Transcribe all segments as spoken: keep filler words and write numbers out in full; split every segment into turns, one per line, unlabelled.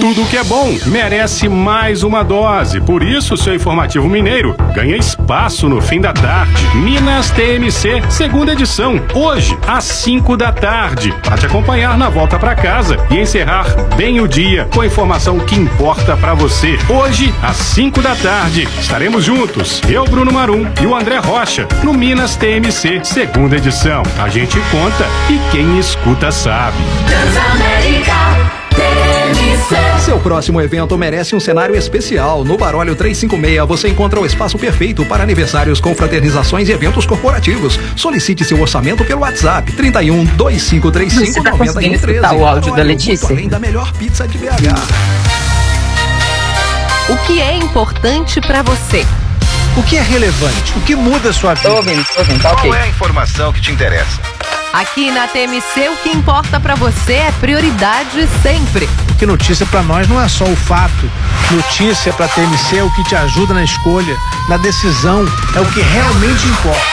Tudo que é bom merece mais uma dose. Por isso, o seu Informativo Mineiro ganha espaço no fim da tarde. Minas T M C, segunda edição, hoje, às cinco da tarde. Para te acompanhar na volta para casa e encerrar bem o dia com a informação que importa para você. Hoje, às cinco da tarde, estaremos juntos, eu, Bruno Marum e o André Rocha, no Minas T M C, segunda edição. A gente conta e quem escuta sabe.
Transamérica T M C.
Seu próximo evento merece um cenário especial. No Baróleo trezentos e cinquenta e seis você encontra o espaço perfeito para aniversários, confraternizações e eventos corporativos. Solicite seu orçamento pelo WhatsApp trinta e um, dois cinco três cinco,
tá
nove um um três.
o áudio da Letícia?
Além da melhor pizza de B H.
O que é importante para você?
O que é relevante? O que muda a sua vida?
Tô ouvindo, tô ouvindo, tá ok.
Qual é a informação que te interessa?
Aqui na T M C, o que importa pra você é prioridade sempre.
Porque notícia pra nós não é só o fato. Notícia pra T M C é o que te ajuda na escolha, na decisão, é o que realmente importa.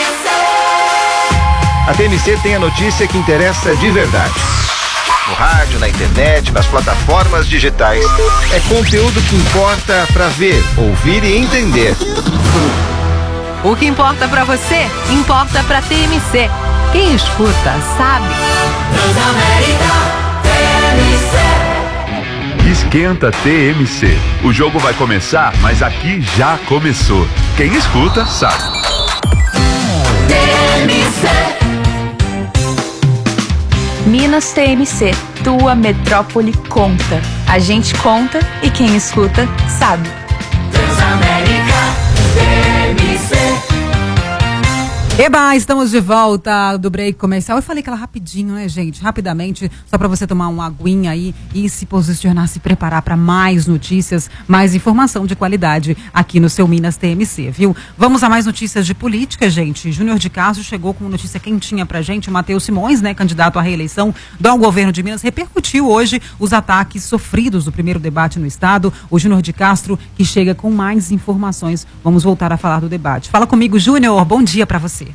A T M C tem a notícia que interessa de verdade. No rádio, na internet, nas plataformas digitais. É conteúdo que importa pra ver, ouvir e entender.
O que importa pra você, importa pra T M C. Quem escuta, sabe.
Transamérica T M C.
Esquenta T M C. O jogo vai começar, mas aqui já começou. Quem escuta, sabe.
T M C.
Minas T M C, tua metrópole conta. A gente conta e quem escuta, sabe.
Transamérica T M C.
Eba, estamos de volta do break comercial. Eu falei que ela rapidinho, né, gente? Rapidamente, só para você tomar uma aguinha aí e se posicionar, se preparar para mais notícias, mais informação de qualidade aqui no seu Minas T M C, viu? Vamos a mais notícias de política, gente. Júnior de Castro chegou com notícia quentinha pra gente. O Matheus Simões, né, candidato à reeleição do governo de Minas, repercutiu hoje os ataques sofridos do primeiro debate no estado. O Júnior de Castro que chega com mais informações. Vamos voltar a falar do debate. Fala comigo, Júnior. Bom dia para você.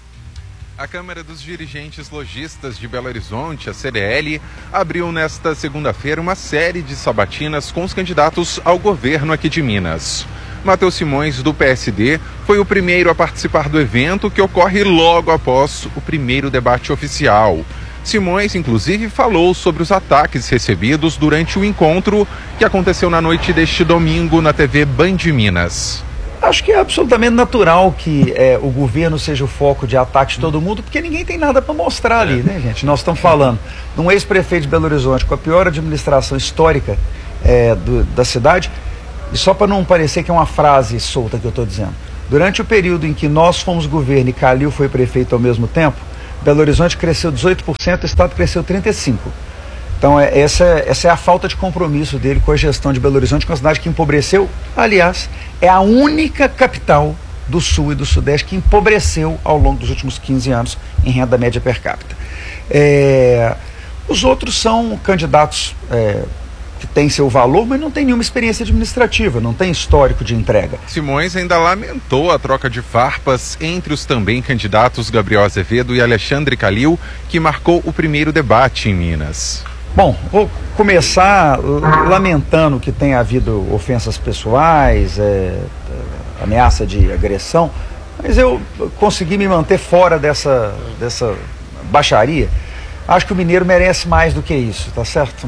A Câmara dos Dirigentes Lojistas de Belo Horizonte, a C D L, abriu nesta segunda-feira uma série de sabatinas com os candidatos ao governo aqui de Minas. Matheus Simões, do P S D, foi o primeiro a participar do evento, que ocorre logo após o primeiro debate oficial. Simões, inclusive, falou sobre os ataques recebidos durante o encontro que aconteceu na noite deste domingo na T V Band Minas.
Acho que é absolutamente natural que é, o governo seja o foco de ataque de todo mundo, porque ninguém tem nada para mostrar ali, né, gente? Nós estamos falando de um ex-prefeito de Belo Horizonte com a pior administração histórica é, do, da cidade, e só para não parecer que é uma frase solta que eu estou dizendo. Durante o período em que nós fomos governo e Calil foi prefeito ao mesmo tempo, Belo Horizonte cresceu dezoito por cento, o estado cresceu trinta e cinco por cento. Então é, essa, essa é a falta de compromisso dele com a gestão de Belo Horizonte, com a cidade que empobreceu. Aliás, é a única capital do Sul e do Sudeste que empobreceu ao longo dos últimos quinze anos em renda média per capita. É, os outros são candidatos é, que têm seu valor, mas não têm nenhuma experiência administrativa, não tem histórico de entrega.
Simões ainda lamentou a troca de farpas entre os também candidatos Gabriel Azevedo e Alexandre Calil, que marcou o primeiro debate em Minas.
Bom, vou começar lamentando que tenha havido ofensas pessoais, é, ameaça de agressão, mas eu consegui me manter fora dessa, dessa baixaria. Acho que o mineiro merece mais do que isso, tá certo?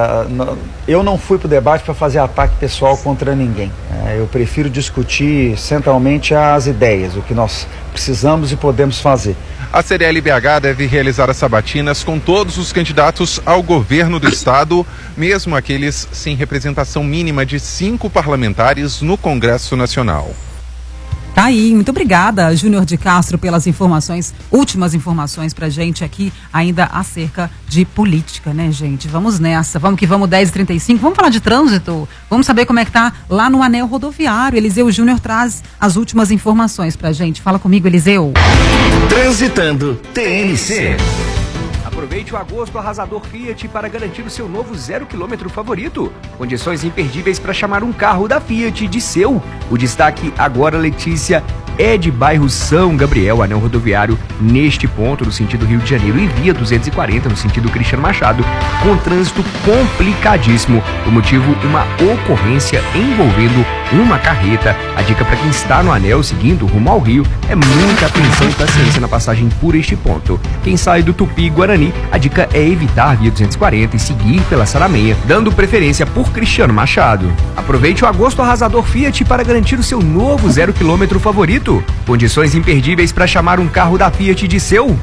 Eu não fui para o debate para fazer ataque pessoal contra ninguém. Eu prefiro discutir centralmente as ideias, o que nós precisamos e podemos fazer.
A C D L B H deve realizar as sabatinas com todos os candidatos ao governo do estado, mesmo aqueles sem representação mínima de cinco parlamentares no Congresso Nacional.
Tá aí, muito obrigada, Júnior de Castro, pelas informações, últimas informações pra gente aqui, ainda acerca de política, né, gente? Vamos nessa, vamos que vamos, dez e trinta e cinco, vamos falar de trânsito, vamos saber como é que tá lá no anel rodoviário. Eliseu Júnior traz as últimas informações pra gente. Fala comigo, Eliseu.
Transitando T M C.
Aproveite o agosto arrasador Fiat para garantir o seu novo zero quilômetro favorito. Condições imperdíveis para chamar um carro da Fiat de seu. O destaque agora, Letícia, é de bairro São Gabriel, anel rodoviário, neste ponto, no sentido Rio de Janeiro, e via duzentos e quarenta, no sentido Cristiano Machado, com trânsito complicadíssimo. O motivo, uma ocorrência envolvendo uma carreta. A dica para quem está no anel, seguindo rumo ao Rio, é muita atenção e paciência na passagem por este ponto. Quem sai do Tupi-Guarani, a dica é evitar a via duzentos e quarenta e seguir pela Saramenha, dando preferência por Cristiano Machado. Aproveite o agosto arrasador Fiat para garantir o seu novo zero quilômetro favorito. Condições imperdíveis para chamar um carro da Fiat de seu.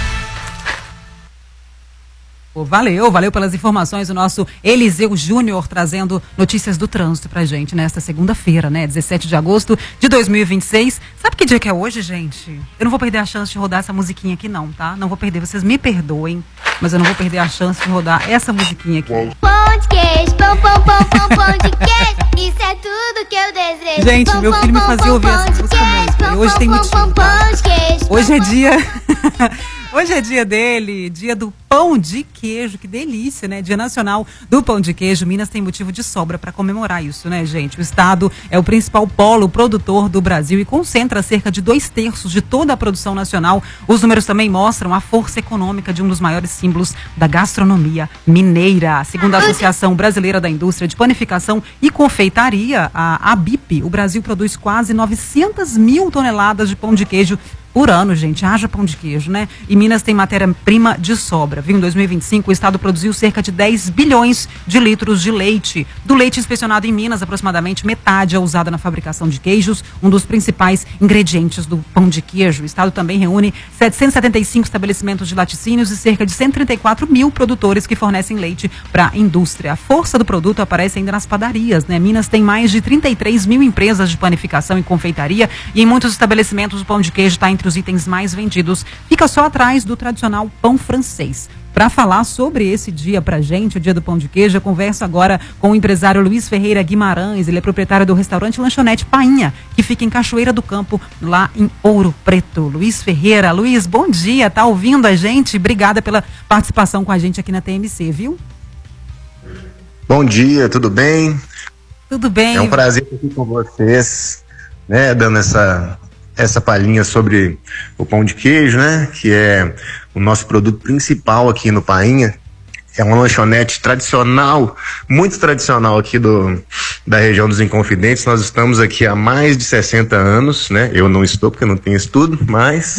Valeu, valeu pelas informações, o nosso Eliseu Júnior trazendo notícias do trânsito pra gente nesta segunda-feira, né, dezessete de agosto de dois mil e vinte e seis. Sabe que dia que é hoje, gente? Eu não vou perder a chance de rodar essa musiquinha aqui não, tá? Não vou perder, vocês me perdoem, mas eu não vou perder a chance de rodar essa musiquinha aqui.
Pão de queijo, pão, pão, pão, pão, pão de queijo, isso é tudo que eu desejo.
Gente, meu filho me fazia ouvir essa música muito, e hoje tem motivo. Hoje é dia... Hoje é dia dele, dia do pão de queijo, que delícia, né? Dia nacional do pão de queijo. Minas tem motivo de sobra para comemorar isso, né, gente? O estado é o principal polo produtor do Brasil e concentra cerca de dois terços de toda a produção nacional. Os números também mostram a força econômica de um dos maiores símbolos da gastronomia mineira. Segundo a Associação Brasileira da Indústria de Panificação e Confeitaria, a ABIP, o Brasil produz quase novecentas mil toneladas de pão de queijo por ano, gente. Haja pão de queijo, né? E Minas tem matéria-prima de sobra, viu? Em dois mil e vinte e cinco, o estado produziu cerca de dez bilhões de litros de leite. Do leite inspecionado em Minas, aproximadamente metade é usada na fabricação de queijos, um dos principais ingredientes do pão de queijo. O estado também reúne setecentos e setenta e cinco estabelecimentos de laticínios e cerca de cento e trinta e quatro mil produtores que fornecem leite para a indústria. A força do produto aparece ainda nas padarias, né? Minas tem mais de trinta e três mil empresas de panificação e confeitaria e em muitos estabelecimentos o pão de queijo está entre os itens mais vendidos, fica só atrás do tradicional pão francês. Para falar sobre esse dia pra gente, o dia do pão de queijo, eu converso agora com o empresário Luiz Ferreira Guimarães. Ele é proprietário do restaurante Lanchonete Painha, que fica em Cachoeira do Campo, lá em Ouro Preto. Luiz Ferreira, Luiz, bom dia, tá ouvindo a gente? Obrigada pela participação com a gente aqui na T M C, viu?
Bom dia, tudo bem?
Tudo bem.
É um prazer estar aqui com vocês, né, dando essa... essa palhinha sobre o pão de queijo, né, que é o nosso produto principal aqui no Painha. É uma lanchonete tradicional, muito tradicional aqui do, da região dos Inconfidentes. Nós estamos aqui há mais de sessenta anos, né, eu não estou porque eu não tenho estudo, mas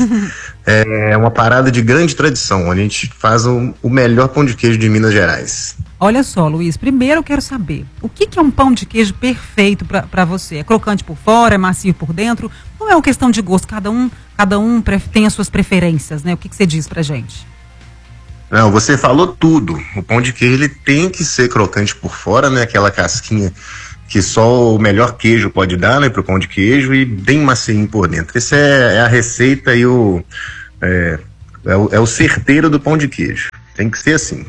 é uma parada de grande tradição. A gente faz o, o melhor pão de queijo de Minas Gerais.
Olha só, Luiz, primeiro eu quero saber, o que, que é um pão de queijo perfeito para você? É crocante por fora, é macio por dentro? Ou é uma questão de gosto? Cada um, cada um tem as suas preferências, né? O que, que você diz pra gente?
Não, você falou tudo. O pão de queijo ele tem que ser crocante por fora, né? Aquela casquinha que só o melhor queijo pode dar, né? Pro pão de queijo, e bem macio por dentro. Essa é, é a receita e o é, é o é o certeiro do pão de queijo. Tem que ser assim.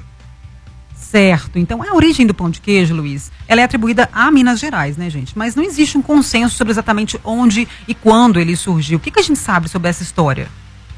Certo, então a origem do pão de queijo, Luiz, ela é atribuída a Minas Gerais, né, gente? Mas não existe um consenso sobre exatamente onde e quando ele surgiu. O que, que a gente sabe sobre essa história?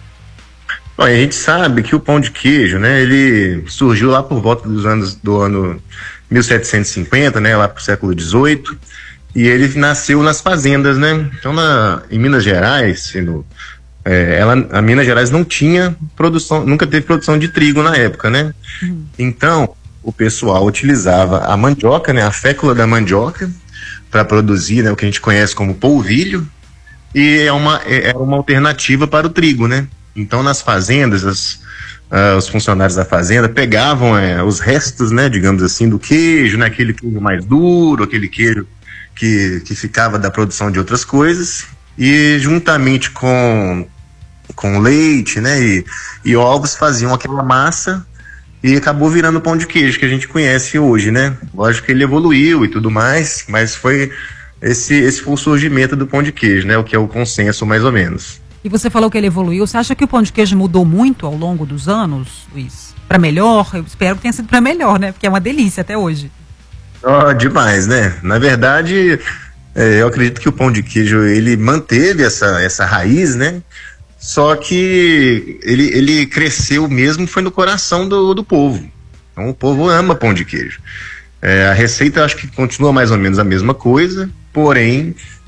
Bom, a gente sabe que o pão de queijo, né, ele surgiu lá por volta dos anos do ano mil setecentos e cinquenta, né, lá pro século dezoito, e ele nasceu nas fazendas, né? Então, na, em Minas Gerais, no, é, ela, a Minas Gerais não tinha produção, nunca teve produção de trigo na época, né? Uhum. Então, o pessoal utilizava a mandioca, né, a fécula da mandioca, para produzir, né, o que a gente conhece como polvilho, e é uma, é uma alternativa para o trigo, né? Então, nas fazendas, as, uh, os funcionários da fazenda pegavam é, os restos, né, digamos assim, do queijo, né, aquele queijo mais duro, aquele queijo que, que ficava da produção de outras coisas, e juntamente com, com leite, né, e, e ovos faziam aquela massa. E acabou virando o pão de queijo que a gente conhece hoje, né? Lógico que ele evoluiu e tudo mais, mas foi esse, esse foi o surgimento do pão de queijo, né? O que é o consenso, mais ou menos.
E você falou que ele evoluiu. Você acha que o pão de queijo mudou muito ao longo dos anos, Luiz? Para melhor? Eu espero que tenha sido para melhor, né? Porque é uma delícia até hoje.
Oh, demais, né? Na verdade, é, eu acredito que o pão de queijo, ele manteve essa, essa raiz, né? Só que ele, ele cresceu mesmo, foi no coração do, do povo. Então o povo ama pão de queijo. É, a receita eu acho que continua mais ou menos a mesma coisa, porém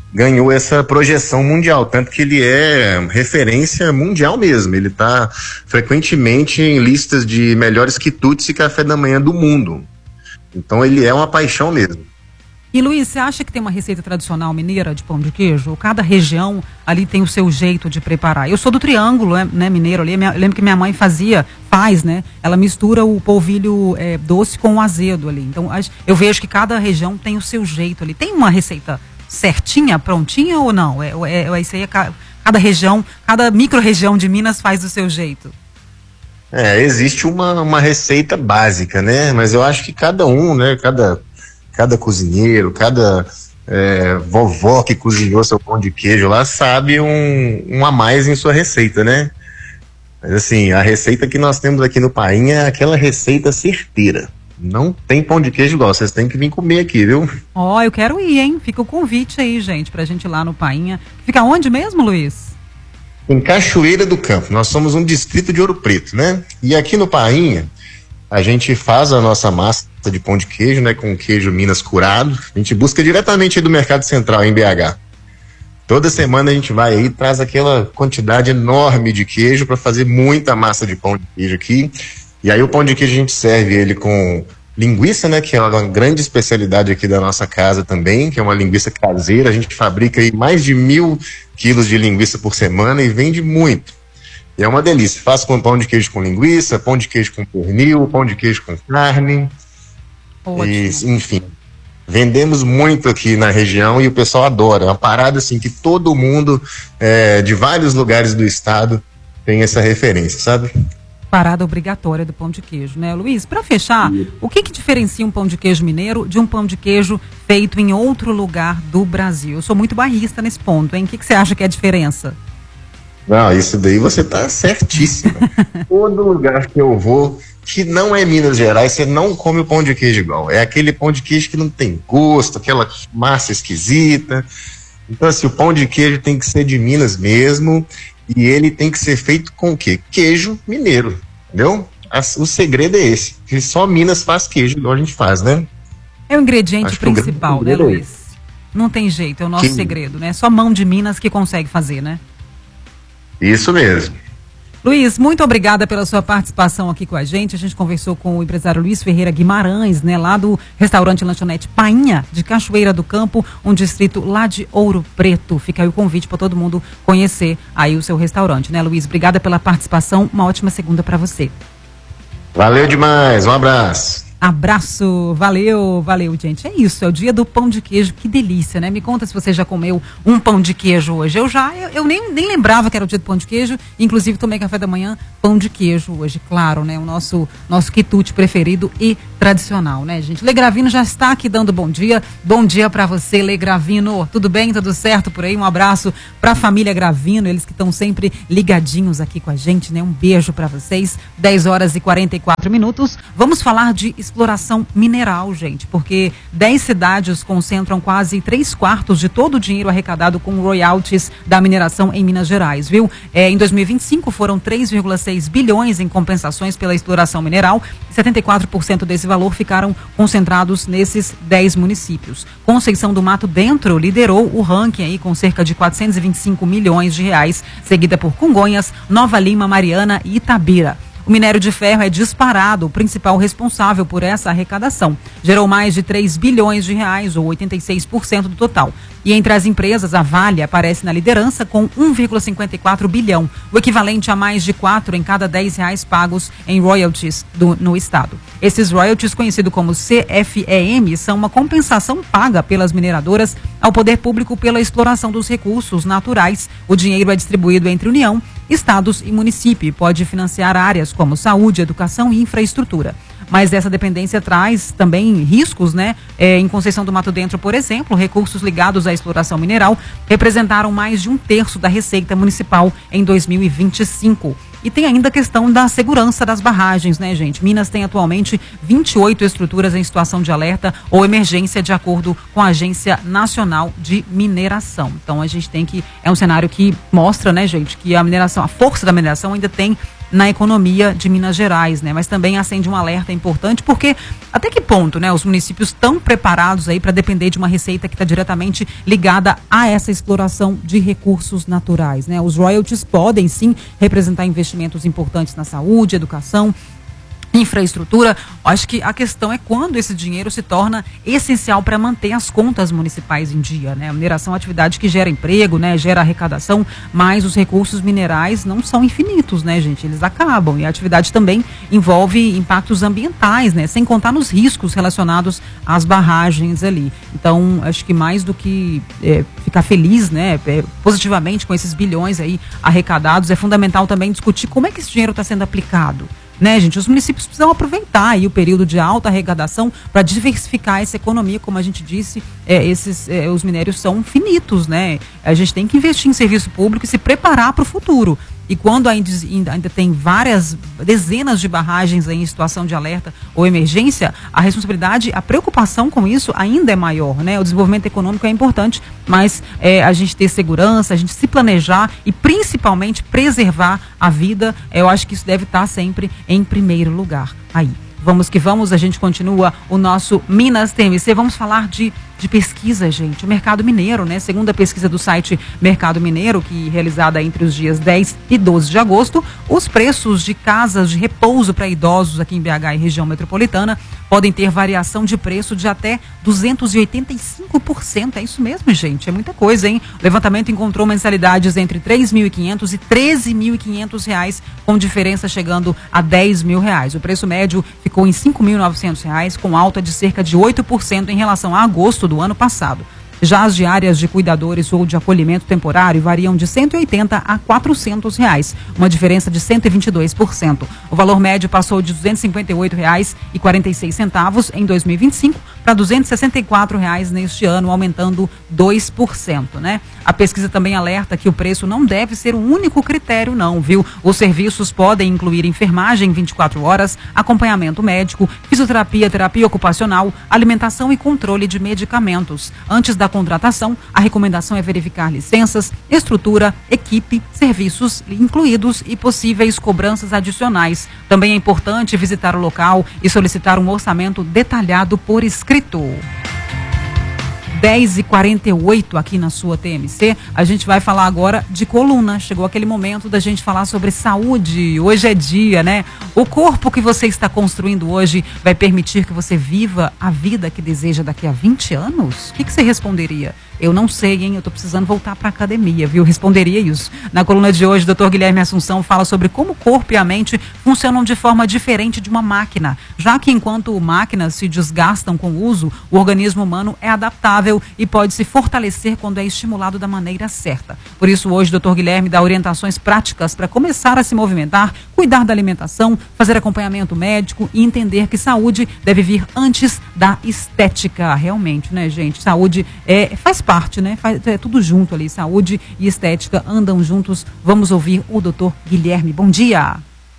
ganhou essa projeção mundial, tanto que ele é referência mundial mesmo. Ele está frequentemente em listas de melhores quitutes e café da manhã do mundo. Então ele é uma paixão mesmo.
E Luiz, você acha que tem uma receita tradicional mineira de pão de queijo? Cada região ali tem o seu jeito de preparar. Eu sou do Triângulo, né, mineiro ali. Eu lembro que minha mãe fazia, faz, né? Ela mistura o polvilho é, doce com o azedo ali. Então eu vejo que cada região tem o seu jeito ali. Tem uma receita certinha, prontinha ou não? É, é, é isso aí, é cada região, cada micro-região de Minas faz do seu jeito.
É, existe uma, uma receita básica, né? Mas eu acho que cada um, né? Cada, cada cozinheiro, cada é, vovó que cozinhou seu pão de queijo lá sabe um, um a mais em sua receita, né? Mas assim, a receita que nós temos aqui no Painha é aquela receita certeira. Não tem pão de queijo igual, vocês têm que vir comer aqui, viu?
Ó, oh, eu quero ir, hein? Fica o convite aí, gente, pra gente ir lá no Painha. Fica onde mesmo, Luiz?
Em Cachoeira do Campo. Nós somos um distrito de Ouro Preto, né? E aqui no Painha, a gente faz a nossa massa de pão de queijo, né? Com queijo Minas curado. A gente busca diretamente aí do Mercado Central, em B H. Toda semana a gente vai aí e traz aquela quantidade enorme de queijo para fazer muita massa de pão de queijo aqui. E aí o pão de queijo a gente serve ele com linguiça, né, que é uma grande especialidade aqui da nossa casa também, que é uma linguiça caseira. A gente fabrica aí mais de mil quilos de linguiça por semana e vende muito. E é uma delícia. Faço com pão de queijo com linguiça, pão de queijo com pernil, pão de queijo com carne. E, enfim, vendemos muito aqui na região e o pessoal adora. É uma parada assim que todo mundo é, de vários lugares do estado tem essa referência, sabe?
Parada obrigatória do pão de queijo, né, Luiz? Para fechar, o que que diferencia um pão de queijo mineiro de um pão de queijo feito em outro lugar do Brasil? Eu sou muito bairrista nesse ponto, hein? O que que você acha que é a diferença?
Não, isso daí você tá certíssima. Todo lugar que eu vou, que não é Minas Gerais, você não come o pão de queijo igual. É aquele pão de queijo que não tem gosto, aquela massa esquisita. Então, assim, o pão de queijo tem que ser de Minas mesmo. E ele tem que ser feito com o quê? Queijo mineiro, entendeu? As, o segredo é esse, que só Minas faz queijo, igual a gente faz, né?
É o ingrediente Acho principal, né, Luiz? Não tem jeito, é o nosso que... segredo, né? Só mão de Minas que consegue fazer, né?
Isso mesmo.
Luiz, muito obrigada pela sua participação aqui com a gente. A gente conversou com o empresário Luiz Ferreira Guimarães, né, lá do restaurante Lanchonete Painha, de Cachoeira do Campo, um distrito lá de Ouro Preto. Fica aí o convite para todo mundo conhecer aí o seu restaurante, né, Luiz? Obrigada pela participação. Uma ótima segunda para você.
Valeu demais. Um abraço.
Abraço, valeu, valeu, gente. É isso, é o dia do pão de queijo, que delícia, né? Me conta se você já comeu um pão de queijo hoje. Eu já, eu, eu nem, nem lembrava que era o dia do pão de queijo, inclusive tomei café da manhã, pão de queijo hoje, claro, né? O nosso, nosso quitute preferido e tradicional, né, gente? Lê Gravino já está aqui dando bom dia. Bom dia pra você, Lê Gravino. Tudo bem? Tudo certo por aí? Um abraço pra família Gravino, eles que estão sempre ligadinhos aqui com a gente, né? Um beijo pra vocês. dez horas e quarenta e quatro minutos. Vamos falar de exploração mineral, gente, porque dez cidades concentram quase três quartos de todo o dinheiro arrecadado com royalties da mineração em Minas Gerais, viu? É, em dois mil e vinte e cinco foram três vírgula seis bilhões em compensações pela exploração mineral e setenta e quatro por cento desse valor ficaram concentrados nesses dez municípios. Conceição do Mato Dentro liderou o ranking aí com cerca de quatrocentos e vinte e cinco milhões de reais, seguida por Congonhas, Nova Lima, Mariana e Itabira. O minério de ferro é disparado, o principal responsável por essa arrecadação. Gerou mais de três bilhões de reais, ou oitenta e seis por cento do total. E entre as empresas, a Vale aparece na liderança com um vírgula cinquenta e quatro bilhão, o equivalente a mais de quatro em cada dez reais pagos em royalties do, no estado. Esses royalties, conhecidos como C F E M, são uma compensação paga pelas mineradoras ao poder público pela exploração dos recursos naturais. O dinheiro é distribuído entre União, estados e município e pode financiar áreas como saúde, educação e infraestrutura. Mas essa dependência traz também riscos, né? É, em Conceição do Mato Dentro, por exemplo, recursos ligados à exploração mineral representaram mais de um terço da receita municipal em dois mil e vinte e cinco. E tem ainda a questão da segurança das barragens, né, gente? Minas tem atualmente vinte e oito estruturas em situação de alerta ou emergência, de acordo com a Agência Nacional de Mineração. Então a gente tem que, é um cenário que mostra, né, gente, que a mineração, a força da mineração ainda tem na economia de Minas Gerais, né? Mas também acende um alerta importante, porque até que ponto, né, os municípios estão preparados aí para depender de uma receita que está diretamente ligada a essa exploração de recursos naturais, né? Os royalties podem sim representar investimentos importantes na saúde, educação, infraestrutura. Acho que a questão é quando esse dinheiro se torna essencial para manter as contas municipais em dia, né? A mineração é uma atividade que gera emprego, né? Gera arrecadação, mas os recursos minerais não são infinitos, né, gente? Eles acabam, e a atividade também envolve impactos ambientais, né? Sem contar nos riscos relacionados às barragens ali. Então, acho que mais do que é, ficar feliz, né, é, positivamente com esses bilhões aí arrecadados, é fundamental também discutir como é que esse dinheiro está sendo aplicado. Né, gente, os municípios precisam aproveitar aí o período de alta arrecadação para diversificar essa economia, como a gente disse, é, esses, é, os minérios são finitos, né? A gente tem que investir em serviço público e se preparar para o futuro. E quando ainda, ainda tem várias dezenas de barragens aí em situação de alerta ou emergência, a responsabilidade, a preocupação com isso ainda é maior, né? O desenvolvimento econômico é importante, mas é, a gente ter segurança, a gente se planejar e principalmente preservar a vida, eu acho que isso deve estar sempre em primeiro lugar aí. Vamos que vamos, a gente continua o nosso Minas T M C. Vamos falar de, de pesquisa, gente. O mercado mineiro, né? Segundo a pesquisa do site Mercado Mineiro, que realizada entre os dias dez e doze de agosto, os preços de casas de repouso para idosos aqui em B H e região metropolitana podem ter variação de preço de até duzentos e oitenta e cinco por cento. É isso mesmo, gente. É muita coisa, hein? O levantamento encontrou mensalidades entre três mil e quinhentos e treze mil e quinhentos reais, com diferença chegando a dez mil reais. O preço médio ficou em cinco mil e novecentos reais, com alta de cerca de oito por cento em relação a agosto do ano passado. Já as diárias de cuidadores ou de acolhimento temporário variam de cento e oitenta a quatrocentos reais, uma diferença de cento e vinte e dois por cento. O valor médio passou de duzentos e cinquenta e oito reais e quarenta e seis centavos em dois mil e vinte e cinco para duzentos e sessenta e quatro reais neste ano, aumentando dois por cento, né? A pesquisa também alerta que o preço não deve ser o único critério, não, viu? Os serviços podem incluir enfermagem vinte e quatro horas, acompanhamento médico, fisioterapia, terapia ocupacional, alimentação e controle de medicamentos. Antes da contratação, a recomendação é verificar licenças, estrutura, equipe, serviços incluídos e possíveis cobranças adicionais. Também é importante visitar o local e solicitar um orçamento detalhado por escrito. dez e quarenta e oito aqui na sua T M C, a gente vai falar agora de coluna. Chegou aquele momento da gente falar sobre saúde. Hoje é dia, né? O corpo que você está construindo hoje vai permitir que você viva a vida que deseja daqui a vinte anos? O que, que você responderia? Eu não sei, hein? Eu tô precisando voltar para academia, viu? Responderia isso. Na coluna de hoje, o doutor Guilherme Assunção fala sobre como o corpo e a mente funcionam de forma diferente de uma máquina, já que enquanto máquinas se desgastam com o uso, o organismo humano é adaptável e pode se fortalecer quando é estimulado da maneira certa. Por isso, hoje, o doutor Guilherme dá orientações práticas para começar a se movimentar, cuidar da alimentação, fazer acompanhamento médico e entender que saúde deve vir antes da estética. Realmente, né, gente? Saúde é, faz parte, né? Faz, é tudo junto ali. Saúde e estética andam juntos. Vamos ouvir o doutor Guilherme. Bom dia.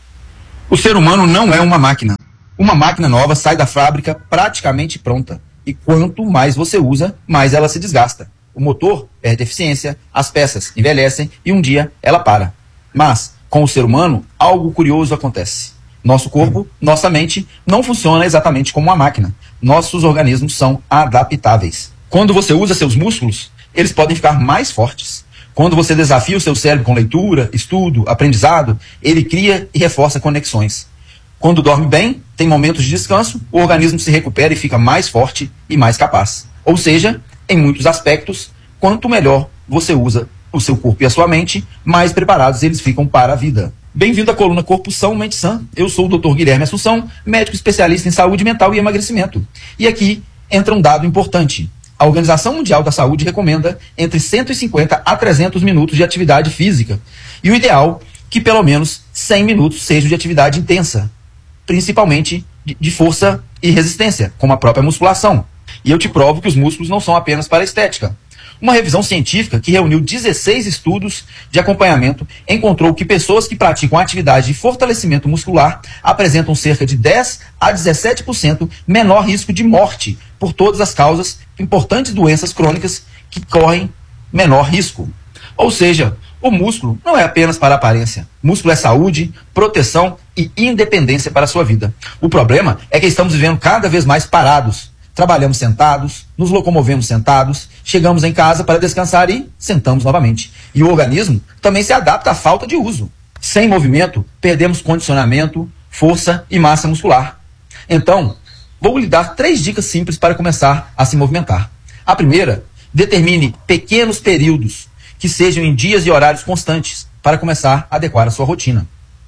O ser humano não é uma máquina. Uma máquina nova sai da fábrica praticamente pronta. E quanto mais você usa, mais ela se desgasta. O motor perde eficiência, as peças envelhecem e um dia ela para. Mas, com o ser humano, algo curioso acontece. Nosso corpo, nossa mente, não funciona exatamente como uma máquina. Nossos organismos são adaptáveis. Quando você usa seus músculos, eles podem ficar mais fortes. Quando você desafia o seu cérebro com leitura, estudo, aprendizado, ele cria e reforça conexões. Quando dorme bem, tem momentos de descanso, o organismo se recupera e fica mais forte e mais capaz. Ou seja, em muitos aspectos, quanto melhor você usa o seu corpo e a sua mente, mais preparados eles ficam para a vida. Bem-vindo à coluna Corpo São, Mente Sã. Eu sou o doutor Guilherme Assunção, médico especialista em saúde mental e emagrecimento. E aqui entra um dado importante. A Organização Mundial da Saúde recomenda entre cento e cinquenta a trezentos minutos de atividade física. E o ideal é que pelo menos cem minutos sejam de atividade intensa, principalmente de, de força e resistência, como a própria musculação. E eu te provo que os músculos não são apenas para a estética. Uma revisão científica que reuniu dezesseis estudos de acompanhamento encontrou que pessoas que praticam atividade de fortalecimento muscular apresentam cerca de dez a dezessete por cento menor risco de morte por todas as causas, importantes doenças crônicas que correm menor risco. Ou seja, O músculo não é apenas para a aparência. Músculo é saúde, proteção e independência para a sua vida. O problema é que estamos vivendo cada vez mais parados. Trabalhamos sentados, nos locomovemos sentados, chegamos em casa para descansar e sentamos novamente. E o organismo também se adapta à falta de uso. Sem movimento, perdemos condicionamento, força e massa muscular. Então, vou lhe dar três dicas simples para começar a se movimentar. A primeira, determine pequenos períodos que sejam em dias e horários constantes para começar a adequar a sua rotina.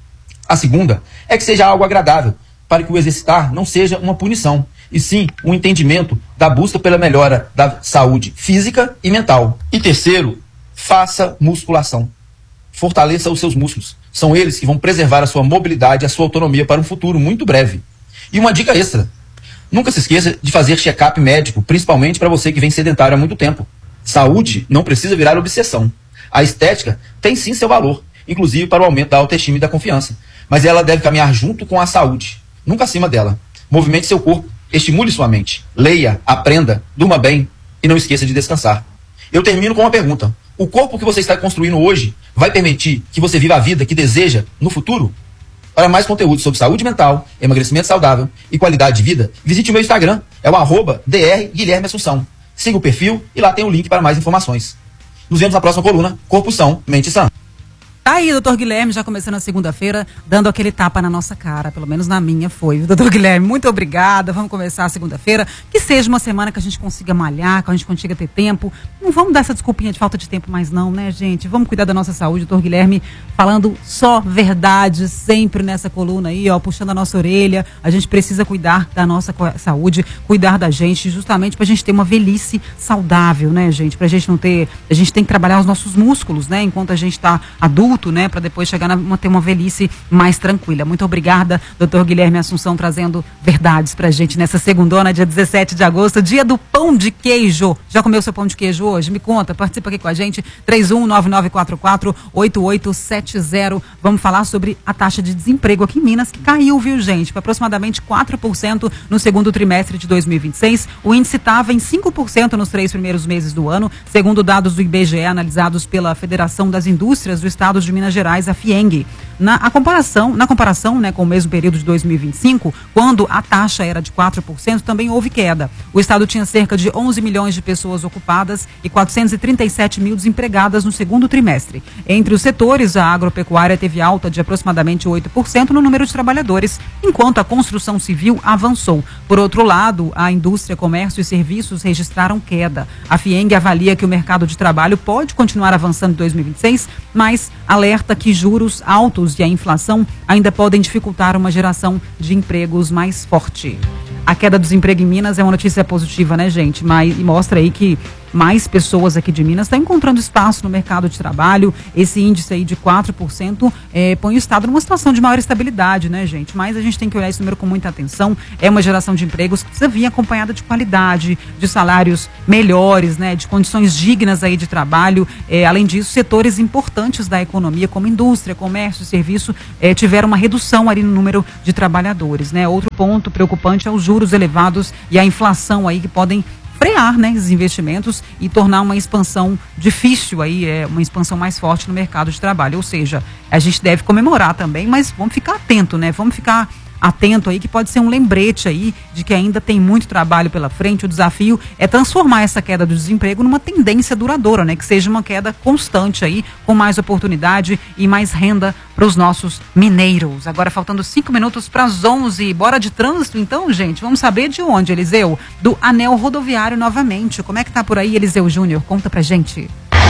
A segunda é que seja algo agradável, para que o exercitar não seja uma punição, e sim um entendimento da busca pela melhora da saúde física e mental. E terceiro, faça musculação. Fortaleça os seus músculos. São eles que vão preservar a sua mobilidade e a sua autonomia para um futuro muito breve. E uma dica extra. Nunca se esqueça de fazer check-up médico, principalmente para você que vem sedentário há muito tempo. Saúde não precisa virar obsessão. A estética tem sim seu valor, inclusive para o aumento da autoestima e da confiança. Mas ela deve caminhar junto com a saúde, nunca acima dela. Movimente seu corpo, estimule sua mente. Leia, aprenda, durma bem e não esqueça de descansar. Eu termino com uma pergunta. O corpo que você está construindo hoje vai permitir que você viva a vida que deseja no futuro? Para mais conteúdo sobre saúde mental, emagrecimento saudável e qualidade de vida, visite o meu Instagram, é o arroba dr Guilherme Assunção. Siga o perfil e lá tem o link para mais informações. Nos vemos na próxima coluna, Corpo São, Mente Sã.
Tá aí, doutor Guilherme, já começando a segunda-feira, dando aquele tapa na nossa cara, pelo menos na minha foi. Doutor Guilherme, muito obrigada, vamos começar a segunda-feira, que seja uma semana que a gente consiga malhar, que a gente consiga ter tempo. Não vamos dar essa desculpinha de falta de tempo mais não, né, gente? Vamos cuidar da nossa saúde, doutor Guilherme, falando só verdade sempre nessa coluna aí, ó, puxando a nossa orelha. A gente precisa cuidar da nossa saúde, cuidar da gente, justamente pra gente ter uma velhice saudável, né, gente? Pra gente não ter, a gente tem que trabalhar os nossos músculos, né, enquanto a gente tá adulto, né, para depois chegar a ter uma velhice mais tranquila. Muito obrigada, doutor Guilherme Assunção, trazendo verdades pra gente nessa segundona, dia dezessete de agosto, dia do pão de queijo. Já comeu seu pão de queijo hoje? Me conta, participa aqui com a gente, três um nove nove quatro quatro oito oito sete zero. Vamos falar sobre a taxa de desemprego aqui em Minas, que caiu, viu, gente, para aproximadamente quatro por cento no segundo trimestre de dois mil e vinte e seis. O índice estava em cinco por cento nos três primeiros meses do ano, segundo dados do I B G E analisados pela Federação das Indústrias do Estado de Minas Gerais, a FIENG. Na a comparação, na comparação né, com o mesmo período de dois mil e vinte e cinco, quando a taxa era de quatro por cento, também houve queda. O Estado tinha cerca de onze milhões de pessoas ocupadas e quatrocentos e trinta e sete mil desempregadas no segundo trimestre. Entre os setores, a agropecuária teve alta de aproximadamente oito por cento no número de trabalhadores, enquanto a construção civil avançou. Por outro lado, a indústria, comércio e serviços registraram queda. A FIENG avalia que o mercado de trabalho pode continuar avançando em dois mil e vinte e seis, mas alerta que juros altos e a inflação ainda podem dificultar uma geração de empregos mais forte. A queda do desemprego em Minas é uma notícia positiva, né, gente? Mas e mostra aí que mais pessoas aqui de Minas estão encontrando espaço no mercado de trabalho. Esse índice aí de quatro por cento é, põe o Estado numa situação de maior estabilidade, né, gente? Mas a gente tem que olhar esse número com muita atenção. É uma geração de empregos que precisa vir acompanhada de qualidade, de salários melhores, né, de condições dignas aí de trabalho. É, além disso, setores importantes da economia, como indústria, comércio e serviço, é, tiveram uma redução ali no número de trabalhadores, né? Outro ponto preocupante é os juros elevados e a inflação aí que podem frear, né, os investimentos e tornar uma expansão difícil aí, é, uma expansão mais forte no mercado de trabalho. Ou seja, a gente deve comemorar também, mas vamos ficar atento, né? Vamos ficar atento aí, que pode ser um lembrete aí de que ainda tem muito trabalho pela frente. O desafio é transformar essa queda do desemprego numa tendência duradoura, né? Que seja uma queda constante aí, com mais oportunidade e mais renda para os nossos mineiros. Agora faltando cinco minutos para as onze. Bora de trânsito então, gente? Vamos saber de onde, Eliseu? Do Anel Rodoviário novamente. Como é que tá por aí, Eliseu Júnior? Conta pra gente.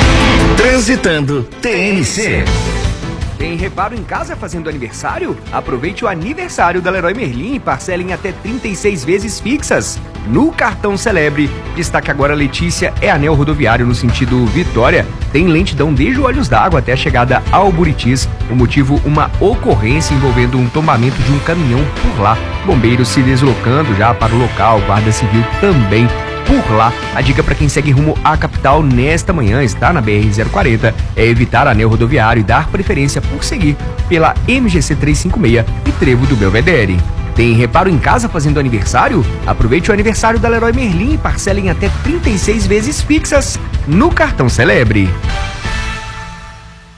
Transitando T N C.
Tem reparo em casa fazendo aniversário? Aproveite o aniversário da Leroy Merlin e parcele em até trinta e seis vezes fixas no cartão Celebre. Destaque agora, Letícia, é anel rodoviário no sentido Vitória. Tem lentidão desde o Olhos d'Água até a chegada ao Buritis. O motivo, uma ocorrência envolvendo um tombamento de um caminhão por lá. Bombeiros se deslocando já para o local, Guarda Civil também por lá. A dica para quem segue rumo à capital nesta manhã, está na B R zero quarenta, é evitar anel rodoviário e dar preferência por seguir pela M G C trezentos e cinquenta e seis e Trevo do Belvedere. Tem reparo em casa fazendo aniversário? Aproveite o aniversário da Leroy Merlin e parcele em até trinta e seis vezes fixas no cartão Celebre.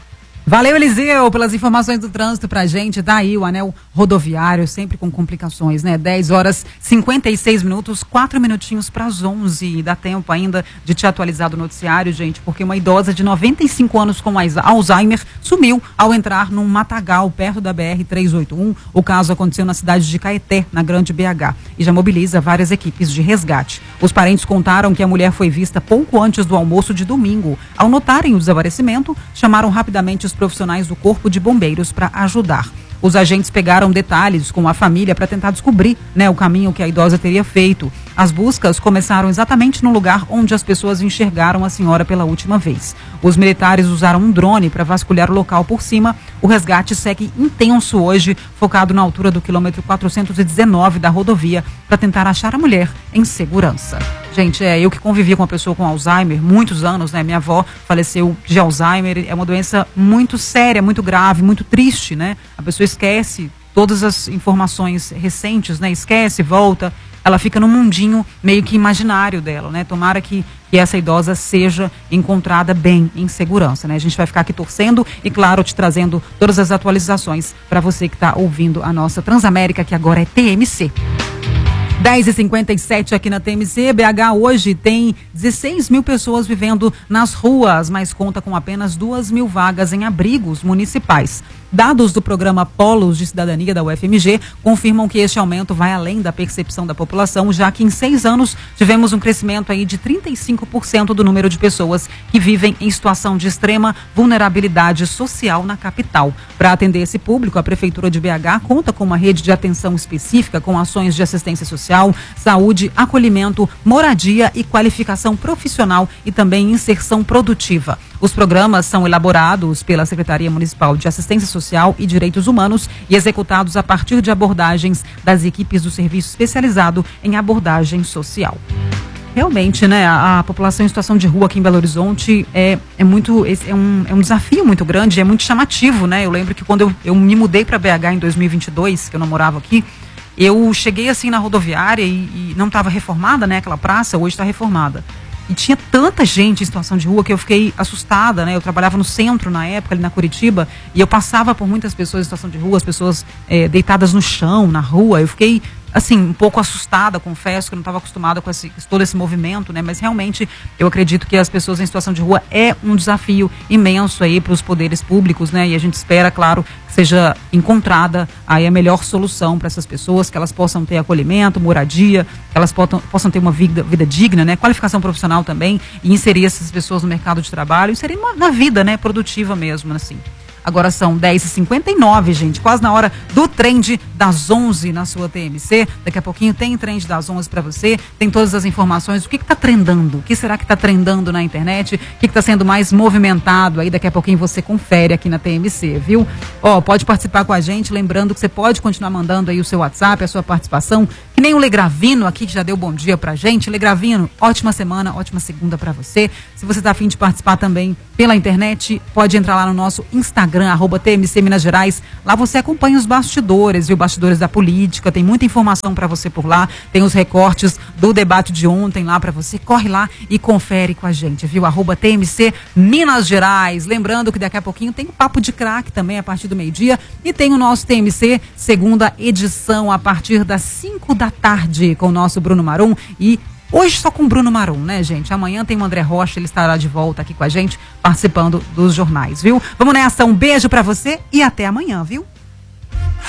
Valeu, Eliseu, pelas informações do trânsito pra gente. Tá aí o anel rodoviário, sempre com complicações, né? dez horas e cinquenta e seis minutos, quatro minutinhos para as onze. Dá tempo ainda de te atualizar do noticiário, gente, porque uma idosa de noventa e cinco anos com Alzheimer sumiu ao entrar num matagal perto da B R trezentos e oitenta e um. O caso aconteceu na cidade de Caeté, na Grande B H, e já mobiliza várias equipes de resgate. Os parentes contaram que a mulher foi vista pouco antes do almoço de domingo. Ao notarem o desaparecimento, chamaram rapidamente os profissionais do Corpo de Bombeiros para ajudar. Os agentes pegaram detalhes com a família para tentar descobrir, né, o caminho que a idosa teria feito. As buscas começaram exatamente no lugar onde as pessoas enxergaram a senhora pela última vez. Os militares usaram um drone para vasculhar o local por cima. O resgate segue intenso hoje, focado na altura do quilômetro quatrocentos e dezenove da rodovia, para tentar achar a mulher em segurança. Gente, é, eu que convivi com uma pessoa com Alzheimer, muitos anos, né? Minha avó faleceu de Alzheimer, é uma doença muito séria, muito grave, muito triste, né? A pessoa esquece todas as informações recentes, né? Esquece, volta, ela fica num mundinho meio que imaginário dela, né? Tomara que, que essa idosa seja encontrada bem, em segurança, né? A gente vai ficar aqui torcendo e, claro, te trazendo todas as atualizações para você que está ouvindo a nossa Transamérica, que agora é T M C. dez e cinquenta e sete aqui na T M C. B H hoje tem dezesseis mil pessoas vivendo nas ruas, mas conta com apenas duas mil vagas em abrigos municipais. Dados do programa Polos de Cidadania da U F M G confirmam que este aumento vai além da percepção da população, já que em seis anos tivemos um crescimento aí de trinta e cinco por cento do número de pessoas que vivem em situação de extrema vulnerabilidade social na capital. Para atender esse público, a Prefeitura de B H conta com uma rede de atenção específica com ações de assistência social, saúde, acolhimento, moradia e qualificação profissional e também inserção produtiva. Os programas são elaborados pela Secretaria Municipal de Assistência Social e Direitos Humanos e executados a partir de abordagens das equipes do Serviço Especializado em Abordagem Social. Realmente, né, a, a população em situação de rua aqui em Belo Horizonte é, é, muito, é, um, é um desafio muito grande, é muito chamativo, né? Eu lembro que quando eu, eu me mudei para B H em dois mil e vinte e dois, que eu não morava aqui, eu cheguei assim na rodoviária e, e não estava reformada, né? Aquela praça hoje está reformada. E tinha tanta gente em situação de rua que eu fiquei assustada, né? Eu trabalhava no centro na época, ali na Curitiba, e eu passava por muitas pessoas em situação de rua, as pessoas é, deitadas no chão, na rua. Eu fiquei, assim, um pouco assustada, confesso, que eu não estava acostumada com esse, todo esse movimento, né? Mas realmente eu acredito que as pessoas em situação de rua é um desafio imenso aí para os poderes públicos, né? E a gente espera, claro, que seja encontrada aí a melhor solução para essas pessoas, que elas possam ter acolhimento, moradia, que elas possam, possam ter uma vida, vida digna, né? Qualificação profissional também, e inserir essas pessoas no mercado de trabalho, inserir uma, na vida, né? Produtiva mesmo, assim. Agora são dez e cinquenta e nove, gente, quase na hora do trend das onze na sua T M C. Daqui a pouquinho tem trend das onze para você, tem todas as informações, o que está trendando, o que será que está trendando na internet, o que está sendo mais movimentado aí, daqui a pouquinho você confere aqui na T M C, viu? Ó, pode participar com a gente, lembrando que você pode continuar mandando aí o seu WhatsApp, a sua participação, que nem o Legravino aqui, que já deu bom dia pra gente. Legravino, ótima semana, ótima segunda para você. Se você está a fim de participar também pela internet, pode entrar lá no nosso Instagram, arroba T M C Minas Gerais. Lá você acompanha os bastidores, viu? Bastidores da política, tem muita informação para você por lá, tem os recortes do debate de ontem lá para você. Corre lá e confere com a gente, viu? Arroba T M C Minas Gerais. Lembrando que daqui a pouquinho tem o Papo de Craque também a partir do meio-dia e tem o nosso T M C segunda edição a partir das cinco da tarde com o nosso Bruno Marum. E hoje só com o Bruno Marum, né, gente? Amanhã tem o André Rocha, ele estará de volta aqui com a gente, participando dos jornais, viu? Vamos nessa, um beijo pra você e até amanhã, viu?